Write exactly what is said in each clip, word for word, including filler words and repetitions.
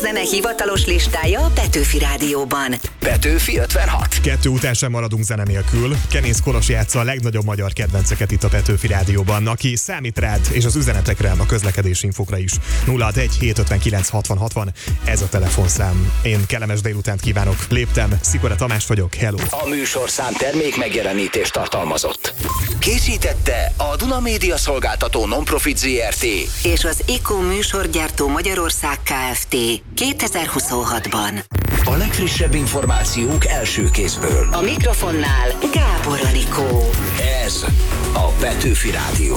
zene hivatalos listája a Petőfi Rádióban. Petőfi ötvenhat. Kettő után sem maradunk zene nélkül. Kemész Kolos játsza a legnagyobb magyar kedvenceket itt a Petőfi Rádióban, aki számít rád és az üzenetekre, a közlekedési infokra is. nulla hatvanegy hétszázötvenkilenc hatvan hatvan, ez a telefonszám. Én kellemes délutánt kívánok. Léptem, Szikora Tamás vagyok, hello. A műsorszám termék megjelenítést tartalmazott. Készítette a Duna Média Szolgáltató Nonprofit zé er té és az IKO műsorgyártó Magyarország Kft. kétezer-huszonhatban. A legfrissebb információk első kézből. A mikrofonnál Gábor Anikó. Ez a Petőfi Rádió.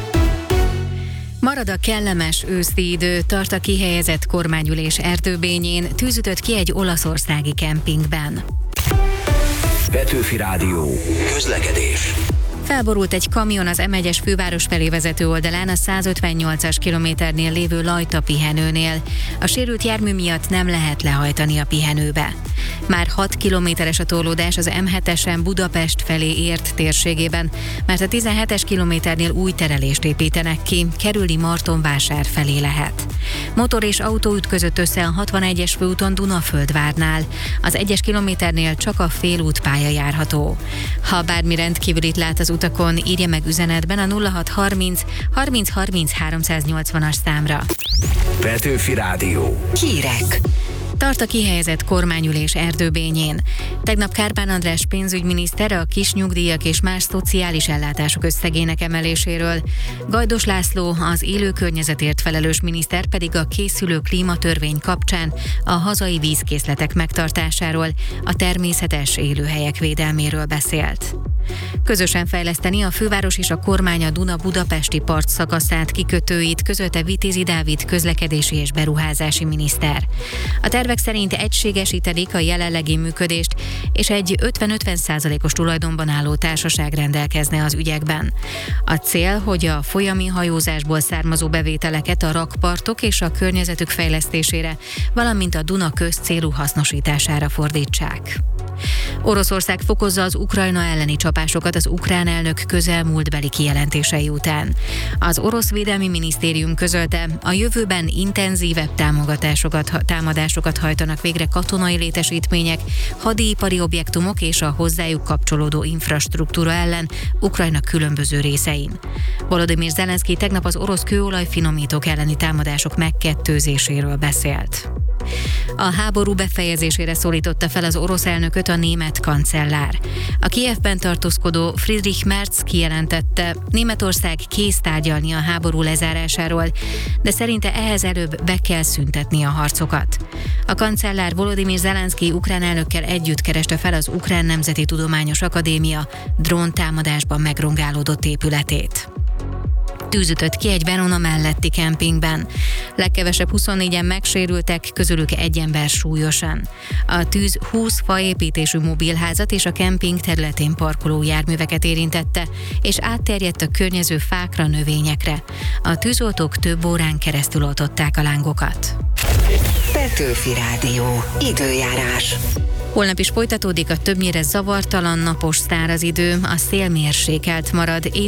Marad a kellemes őszi idő, tart a kihelyezett kormányülés Erdőbényén, tűz ütött ki egy olaszországi kempingben. Petőfi Rádió. Közlekedés. Felborult egy kamion az em egyes főváros felé vezető oldalán a százötvennyolcas kilométernél lévő Lajta pihenőnél. A sérült jármű miatt nem lehet lehajtani a pihenőbe. Már hat kilométeres a torlódás az em hetesen Budapest felé ért térségében, mert a tizenhetes kilométernél új terelést építenek ki, kerülni Martonvásár felé lehet. Motor és autó ütközött össze a hatvanegyes főúton Dunaföldvárnál. Az egyes kilométernél csak a félútpálya járható. Ha bármi rendkívülit lát az utakon, írja meg üzenetben a nulla hatszázharminc harminc harminc háromszáznyolcvanas számra. Petőfi Rádió. Hírek. Tart a kihelyezett kormányülés Erdőbényén. Tegnap Kárpán András pénzügyminiszter a kis nyugdíjak és más szociális ellátások összegének emeléséről, Gajdos László, az élő környezetért felelős miniszter pedig a készülő klímatörvény kapcsán a hazai vízkészletek megtartásáról, a természetes élőhelyek védelméről beszélt. Közösen fejleszteni a főváros és a kormány a Duna-Budapesti part szakaszát, kikötőit, közölte Vitézi Dávid közlekedési és beruházási miniszter. A tervek szerint egységesítelik a jelenlegi működést, és egy ötven-ötven százalékos tulajdonban álló társaság rendelkezne az ügyekben. A cél, hogy a folyami hajózásból származó bevételeket a rakpartok és a környezetük fejlesztésére, valamint a Duna közcélú hasznosítására fordítsák. Oroszország fokozza az Ukrajna elleni csapásokat az ukrán elnök közelmúltbeli kijelentései után. Az orosz védelmi minisztérium közölte, a jövőben intenzívebb támogatásokat, támadásokat hajtanak végre katonai létesítmények, hadipari objektumok és a hozzájuk kapcsolódó infrastruktúra ellen Ukrajna különböző részein. Volodymyr Zelenszky tegnap az orosz kőolajfinomítók elleni támadások megkettőzéséről beszélt. A háború befejezésére szólította fel az orosz elnököt a német kancellár. A Kijevben tartózkodó Friedrich Merz kijelentette, Németország kész tárgyalni a háború lezárásáról, de szerinte ehhez előbb be kell szüntetni a harcokat. A kancellár Volodymyr Zelenszky ukrán elnökkel együtt kereste fel az Ukrán Nemzeti Tudományos Akadémia dróntámadásban megrongálódott épületét. Tűz ütött ki egy Verona melletti kempingben. Legkevesebb huszonnégyen megsérültek, közülük egy ember súlyosan. A tűz húsz faépítésű mobilházat és a kemping területén parkoló járműveket érintette, és átterjedt a környező fákra, növényekre. A tűzoltók több órán keresztül oltották a lángokat. Petőfi Rádió. Időjárás. Holnap is folytatódik a többnyire zavartalan, napos, száraz idő, a szél mérsékelt marad,